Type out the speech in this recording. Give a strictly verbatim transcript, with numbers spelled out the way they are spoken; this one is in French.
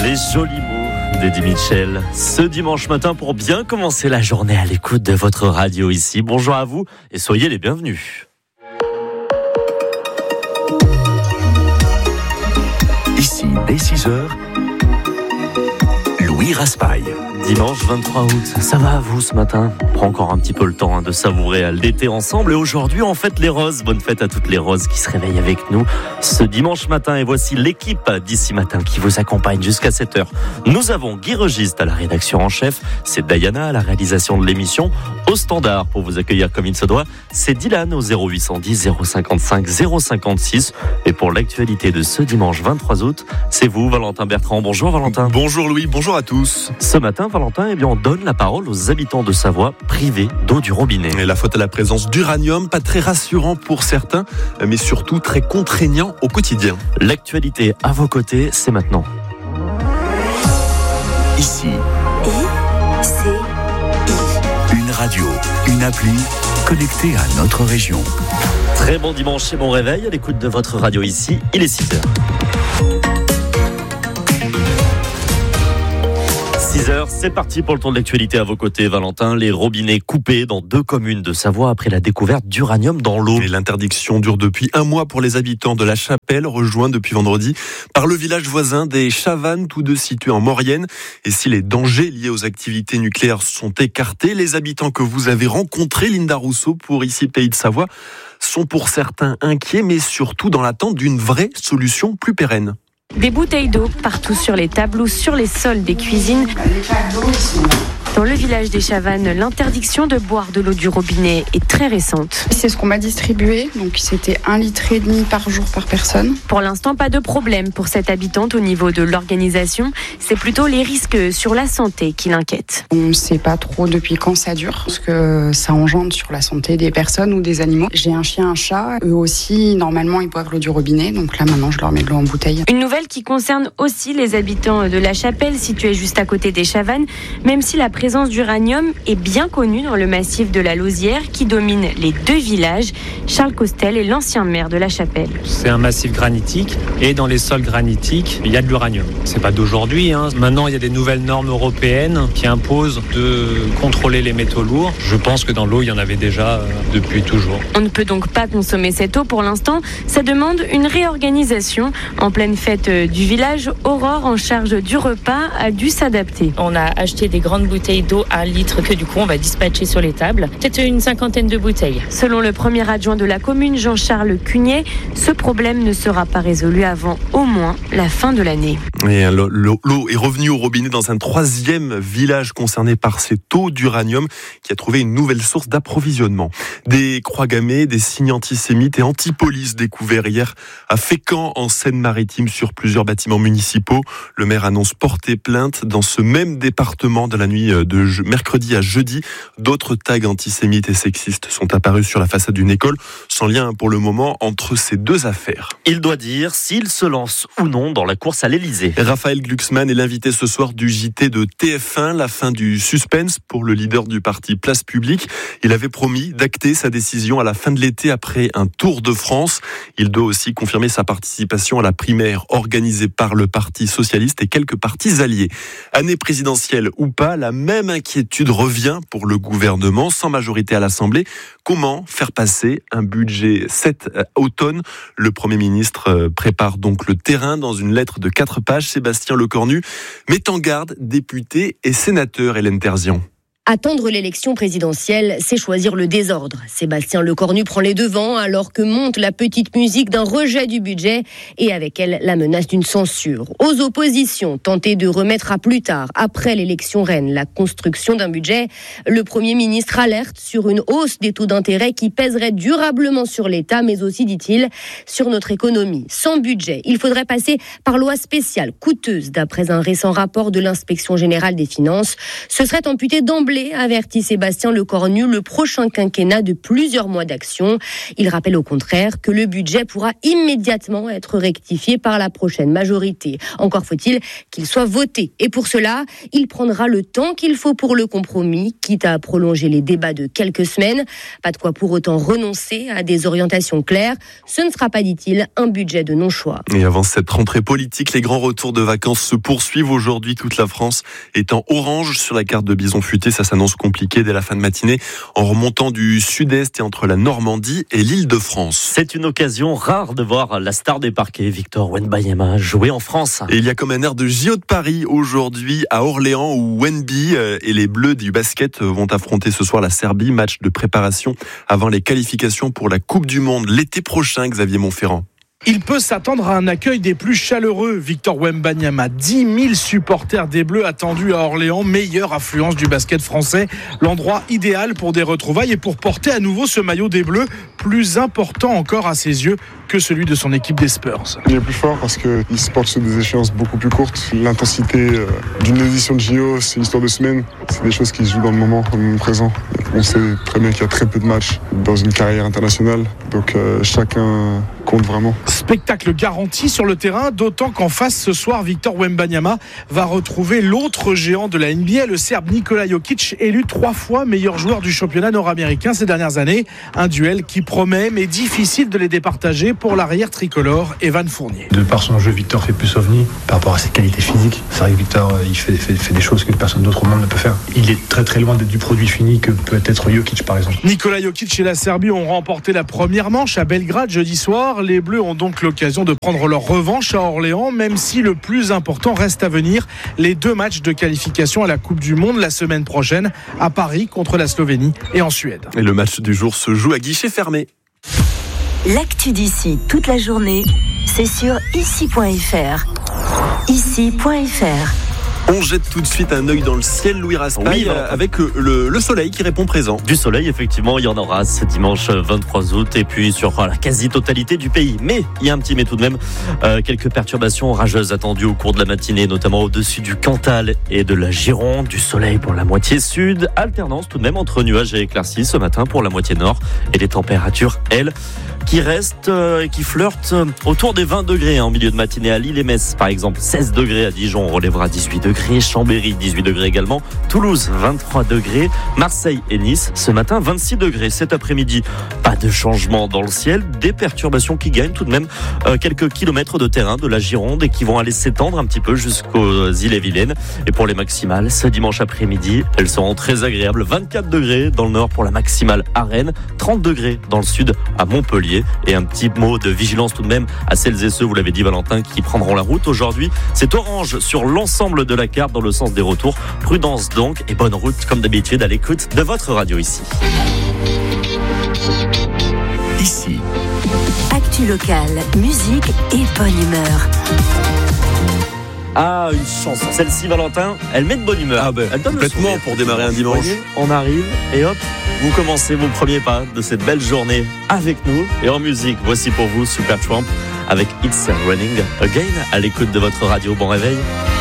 Les jolis mots d'Eddie Mitchell ce dimanche matin pour bien commencer la journée à l'écoute de votre radio ici. Bonjour à vous et soyez les bienvenus. Ici, dès six heures, Louis Raspail. Dimanche vingt-trois août, ça va à vous ce matin? On prend encore un petit peu le temps hein, de savourer l'été ensemble. Et aujourd'hui, on fête les roses. Bonne fête à toutes les roses qui se réveillent avec nous ce dimanche matin. Et voici l'équipe d'ici matin qui vous accompagne jusqu'à sept heures. Nous avons Guy Registe à la rédaction en chef. C'est Diana à la réalisation de l'émission. Au standard pour vous accueillir comme il se doit, c'est Dylan au zéro huit cent dix zéro cinquante-cinq zéro cinquante-six. Et pour l'actualité de ce dimanche vingt-trois août, c'est vous, Valentin Bertrand. Bonjour Valentin. Bonjour Louis, bonjour à tous. Ce matin, Valentin, eh bien, on donne la parole aux habitants de Savoie privés d'eau du robinet. Et la faute à la présence d'uranium, pas très rassurant pour certains, mais surtout très contraignant au quotidien. L'actualité à vos côtés, c'est maintenant. Ici. I, C, I. Une radio, une appli connectée à notre région. Très bon dimanche et bon réveil à l'écoute de votre radio ici. Il est six heures. six heures, c'est parti pour le tour de l'actualité à vos côtés, Valentin. Les robinets coupés dans deux communes de Savoie après la découverte d'uranium dans l'eau. Et l'interdiction dure depuis un mois pour les habitants de la Chapelle, rejoints depuis vendredi par le village voisin des Chavannes, tous deux situés en Maurienne. Et si les dangers liés aux activités nucléaires sont écartés, les habitants que vous avez rencontrés, Linda Rousseau, pour ici Pays de Savoie, sont pour certains inquiets, mais surtout dans l'attente d'une vraie solution plus pérenne. Des bouteilles d'eau partout sur les tables ou sur les sols des cuisines. Dans le village des Chavannes, l'interdiction de boire de l'eau du robinet est très récente. C'est ce qu'on m'a distribué, donc c'était un litre et demi par jour par personne. Pour l'instant, pas de problème pour cette habitante au niveau de l'organisation. C'est plutôt les risques sur la santé qui l'inquiètent. On ne sait pas trop depuis quand ça dure, ce que ça engendre sur la santé des personnes ou des animaux. J'ai un chien, un chat, eux aussi, normalement, ils boivent l'eau du robinet, donc là maintenant je leur mets de l'eau en bouteille. Une nouvelle qui concerne aussi les habitants de la Chapelle, située juste à côté des Chavannes, même si la présence d'uranium est bien connue dans le massif de la Lausière qui domine les deux villages. Charles Costel est l'ancien maire de la Chapelle. C'est un massif granitique et dans les sols granitiques, il y a de l'uranium. C'est pas d'aujourd'hui. Hein. Maintenant, il y a des nouvelles normes européennes qui imposent de contrôler les métaux lourds. Je pense que dans l'eau, il y en avait déjà depuis toujours. On ne peut donc pas consommer cette eau pour l'instant. Ça demande une réorganisation. En pleine fête du village, Aurore, en charge du repas, a dû s'adapter. On a acheté des grandes bouteilles d'eau à un litre que du coup on va dispatcher sur les tables. Peut-être une cinquantaine de bouteilles. Selon le premier adjoint de la commune, Jean-Charles Cugnet, ce problème ne sera pas résolu avant au moins la fin de l'année. Et l'eau est revenue au robinet dans un troisième village concerné par cette eau d'uranium qui a trouvé une nouvelle source d'approvisionnement. Des croix gammées, des signes antisémites et anti-police découverts hier à Fécamp en Seine-Maritime sur plusieurs bâtiments municipaux. Le maire annonce porter plainte dans ce même département de la nuit de mercredi à jeudi. D'autres tags antisémites et sexistes sont apparus sur la façade d'une école, sans lien pour le moment entre ces deux affaires. Il doit dire s'il se lance ou non dans la course à l'Elysée. Raphaël Glucksmann est l'invité ce soir du J T de T F un, la fin du suspense pour le leader du parti Place Publique. Il avait promis d'acter sa décision à la fin de l'été après un tour de France. Il doit aussi confirmer sa participation à la primaire organisée par le Parti Socialiste et quelques partis alliés. Année présidentielle ou pas, la même inquiétude revient pour le gouvernement. Sans majorité à l'Assemblée, comment faire passer un budget cet automne? Le Premier ministre prépare donc le terrain dans une lettre de quatre pages. Sébastien Lecornu met en garde députés et sénateurs. Hélène Terzian. Attendre l'élection présidentielle, c'est choisir le désordre. Sébastien Lecornu prend les devants alors que monte la petite musique d'un rejet du budget et avec elle la menace d'une censure. Aux oppositions, tenter de remettre à plus tard, après l'élection reine, la construction d'un budget, le Premier ministre alerte sur une hausse des taux d'intérêt qui pèserait durablement sur l'État, mais aussi, dit-il, sur notre économie. Sans budget, il faudrait passer par loi spéciale, coûteuse, d'après un récent rapport de l'Inspection générale des finances. Ce serait amputé d'emblée d'emblée, avertit Sébastien Lecornu, le prochain quinquennat de plusieurs mois d'action. Il rappelle au contraire que le budget pourra immédiatement être rectifié par la prochaine majorité. Encore faut-il qu'il soit voté. Et pour cela, il prendra le temps qu'il faut pour le compromis, quitte à prolonger les débats de quelques semaines. Pas de quoi pour autant renoncer à des orientations claires. Ce ne sera pas, dit-il, un budget de non-choix. Et avant cette rentrée politique, les grands retours de vacances se poursuivent aujourd'hui. Toute la France est en orange sur la carte de Bison Futé. Ça s'annonce compliqué dès la fin de matinée en remontant du sud-est et entre la Normandie et l'Île-de-France. C'est une occasion rare de voir la star des parquets, Victor Wembanyama, jouer en France. Et il y a comme un air de J O de Paris aujourd'hui à Orléans où Wemby et les Bleus du basket vont affronter ce soir la Serbie. Match de préparation avant les qualifications pour la Coupe du Monde l'été prochain, Xavier Montferrand. Il peut s'attendre à un accueil des plus chaleureux. Victor Wembanyama, dix mille supporters des Bleus attendus à Orléans, meilleure affluence du basket français. L'endroit idéal pour des retrouvailles et pour porter à nouveau ce maillot des Bleus, plus important encore à ses yeux que celui de son équipe des Spurs. Il est plus fort parce qu'il se porte sur des échéances beaucoup plus courtes. L'intensité d'une édition de J O, c'est une histoire de semaines. C'est des choses qui se jouent dans le moment, dans le moment présent. On sait très bien qu'il y a très peu de matchs dans une carrière internationale, donc euh, chacun compte vraiment. Spectacle garanti sur le terrain, d'autant qu'en face ce soir, Victor Wembanyama va retrouver l'autre géant de la N B A, le Serbe Nikola Jokic, élu trois fois meilleur joueur du championnat nord-américain ces dernières années. Un duel qui promet, mais difficile de les départager pour l'arrière tricolore Evan Fournier. De par son jeu, Victor fait plus ovni par rapport à ses qualités physiques. C'est vrai que Victor, il fait, fait, fait des choses que personne d'autre au monde ne peut faire. Il est très très loin d'être du produit fini que peut être Jokic par exemple. Nikola Jokic et la Serbie ont remporté la première manche à Belgrade jeudi soir. Les Bleus ont donc l'occasion de prendre leur revanche à Orléans, même si le plus important reste à venir. Les deux matchs de qualification à la Coupe du Monde la semaine prochaine à Paris contre la Slovénie et en Suède. Et le match du jour se joue à guichet fermé. L'actu d'ici toute la journée, c'est sur ici point f r. ici point f r. On jette tout de suite un œil dans le ciel, Louis Raspail, oui, avec le, le soleil qui répond présent. Du soleil, effectivement, il y en aura ce dimanche vingt-trois août et puis sur la quasi-totalité du pays. Mais il y a un petit mais tout de même, euh, quelques perturbations orageuses attendues au cours de la matinée, notamment au-dessus du Cantal et de la Gironde. Du soleil pour la moitié sud, alternance tout de même entre nuages et éclaircies ce matin pour la moitié nord. Et les températures, elles, qui restent euh, et qui flirtent autour des vingt degrés hein, en milieu de matinée à Lille et Metz, par exemple. seize degrés à Dijon, on relèvera dix-huit degrés. Chambéry, dix-huit degrés également. Toulouse, vingt-trois degrés. Marseille et Nice, ce matin, vingt-six degrés. Cet après-midi, pas de changement dans le ciel. Des perturbations qui gagnent tout de même euh, quelques kilomètres de terrain de la Gironde et qui vont aller s'étendre un petit peu jusqu'aux îles-et-Vilaine. Et pour les maximales, ce dimanche après-midi, elles seront très agréables. vingt-quatre degrés dans le nord pour la maximale à Rennes. trente degrés dans le sud à Montpellier. Et un petit mot de vigilance tout de même à celles et ceux, vous l'avez dit Valentin, qui prendront la route aujourd'hui. C'est orange sur l'ensemble de la carte dans le sens des retours. Prudence donc et bonne route comme d'habitude à l'écoute de votre radio ici. Ici. Actu locale, musique et bonne humeur. Ah, une chanson. Celle-ci, Valentin, elle met de bonne humeur. Ah ben, elle donne complètement pour démarrer un dimanche. Voyez, on arrive et hop, vous commencez vos premiers pas de cette belle journée avec nous. Et en musique, voici pour vous Supertramp avec It's Running Again à l'écoute de votre radio. Bon réveil.